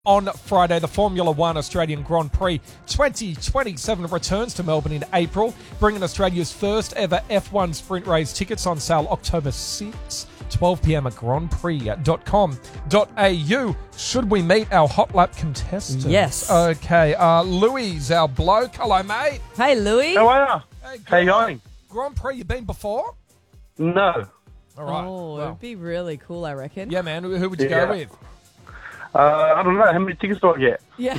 On Friday, the Formula One Australian Grand Prix 2027 returns to Melbourne in April, bringing Australia's first ever F1 sprint race. Tickets on sale October 6, 12 p.m. at grandprix.com.au. Should we meet our hot lap contestants? Yes. Okay, Louis, our bloke. Hello, mate. Hey, Louis. How are you? Hey, How you going? Grand Prix, you been before? No. All right. Oh, well, it'd be really cool, I reckon. yeah, man. Who would you go with? I don't know. How many tickets do I get? Yeah.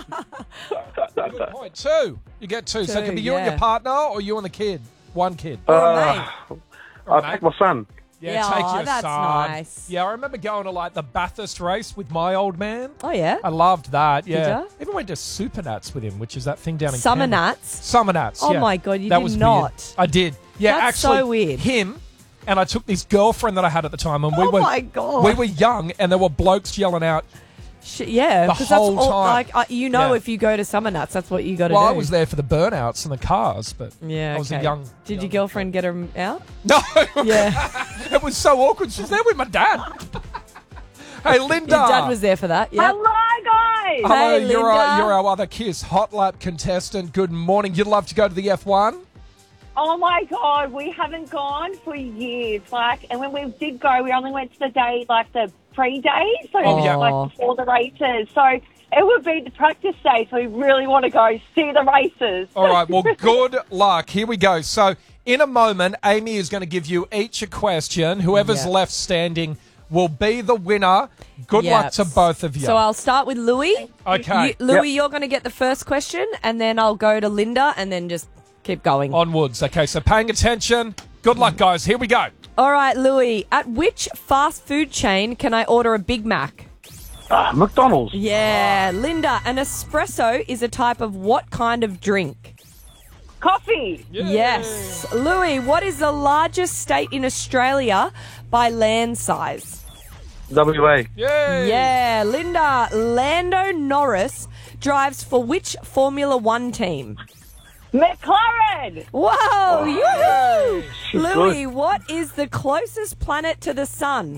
Good point. Two. You get two. So it can be you and your partner or you and the kid. One kid. I'll take my son. Yeah, take aw, your that's son. nice. Yeah, I remember going to like the Bathurst race with my old man. Oh, yeah? I loved that. Yeah. ya? Even went to Super Nats with him, which is that thing down in Summer Canberra. Nats? Summer Nats. Oh yeah. my God, you that did was not. Weird. I did. Yeah, That's actually, so weird. Him and I took this girlfriend that I had at the time, and we Oh were my God. we were young, and there were blokes yelling out. Yeah, The because whole that's all, time. like, Yeah. if you go to Summer Nuts, that's what you got to Well, do. I was there for the burnouts and the cars, but Yeah, I was okay. a young. Did young your girlfriend get him out? No. Yeah. It was so awkward. She was there with my dad. Hey, Linda. Your dad was there for that. Yeah. Hello, guys. Hello, Hey, you're Linda. our other Kiss Hot Lap contestant. Good morning. You'd love to go to the F1? Oh my God, we haven't gone for years. And when we did go, we only went to the day, the pre-day, so yeah. before the races. So it would be the practice day. So we really want to go see the races. All right, well, good luck. Here we go. So in a moment, Amy is going to give you each a question. Whoever's Yeah. left standing will be the winner. Good luck Yes. to both of you. So I'll start with Louis. Okay. Louis, you're going to get the first question, and then I'll go to Linda, and then just keep going. Onwards. Okay, so paying attention. Good luck, guys. Here we go. All right, Louis. At which fast food chain can I order a Big Mac? McDonald's. Yeah. Linda, an espresso is a type of what kind of drink? Coffee. Yes. Louis, what is the largest state in Australia by land size? WA. Yay. Yeah. Linda, Lando Norris drives for which Formula One team? McLaren. Whoa! Yoo-hoo! She's Louis, good. what is the closest planet to the sun?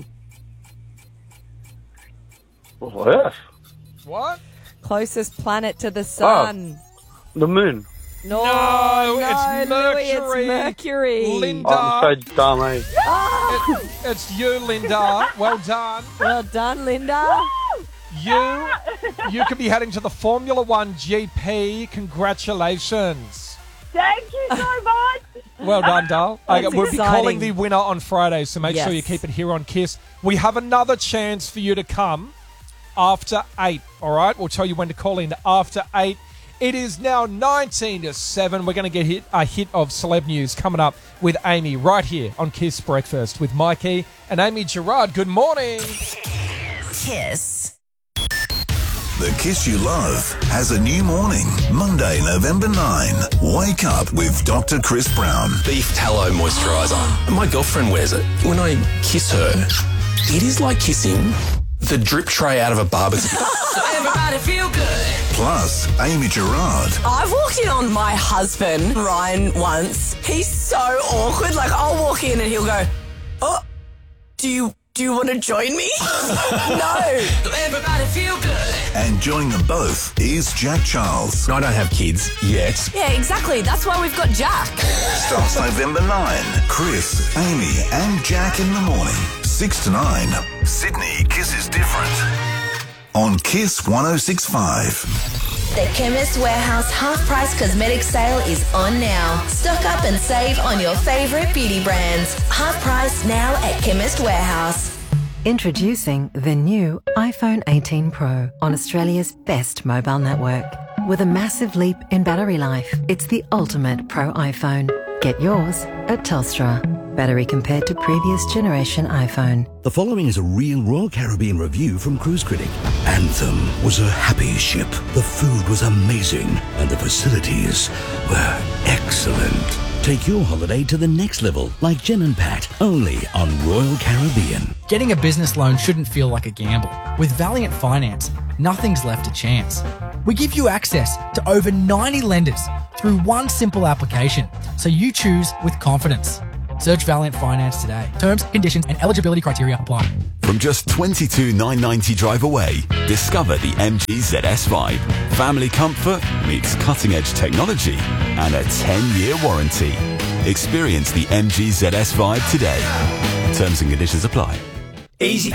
Earth. What? Closest planet to the sun. The moon. No, it's Louis, Mercury. it's Mercury. Linda. I'm so dumb, eh? It's you, Linda. Well done. Well done, Linda. You could be heading to the Formula One GP. Congratulations. Thank you so much. Well done, Dal. That's We'll be exciting. calling the winner on Friday, so make sure you Yes. keep it here on Kiss. We have another chance for you to come after 8, all right? We'll tell you when to call in after 8. It is now 19 to 7. We're going to get a hit of celeb news coming up with Amy right here on Kiss Breakfast with Mikey and Amy Gerard. Good morning. Kiss. The Kiss You Love has a new morning. Monday, November 9. Wake up with Dr. Chris Brown. Beef tallow moisturiser. My girlfriend wears it. When I kiss her, it is like kissing the drip tray out of a barbecue. Everybody feel good. Plus, Amy Gerard. I've walked in on my husband, Ryan, once. He's so awkward. Like, I'll walk in and he'll go, oh, do you want to join me? No. Everybody feel good. And joining them both is Jack Charles. I don't have kids yet. Yeah, exactly. That's why we've got Jack. Starts November 9. Chris, Amy, and Jack in the morning. 6 to 9. Sydney kisses different. On Kiss 106.5. The Chemist Warehouse half-price cosmetic sale is on now. Stock up and save on your favourite beauty brands. Half price now at Chemist Warehouse. Introducing the new iPhone 18 Pro on Australia's best mobile network. With a massive leap in battery life, it's the ultimate Pro iPhone. Get yours at Telstra. Battery compared to previous generation iPhone. The following is a real Royal Caribbean review from Cruise Critic. Anthem was a happy ship. The food was amazing and the facilities were excellent. Take your holiday to the next level like Jen and Pat, only on Royal Caribbean. Getting a business loan shouldn't feel like a gamble. With Valiant Finance, nothing's left to chance. We give you access to over 90 lenders through one simple application, so you choose with confidence. Search Valiant Finance today. Terms, conditions and eligibility criteria apply. From just $22,990 drive away, discover the MG ZS Vibe. Family comfort meets cutting-edge technology and a 10-year warranty. Experience the MG ZS Vibe today. Terms and conditions apply. Easy